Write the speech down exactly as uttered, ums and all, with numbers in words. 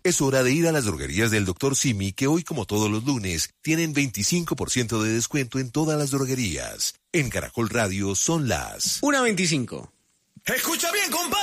Es hora de ir a las droguerías del doctor Simi, que hoy, como todos los lunes, tienen veinticinco por ciento de descuento en todas las droguerías. En Caracol Radio son las una veinticinco. Escucha bien, compadre.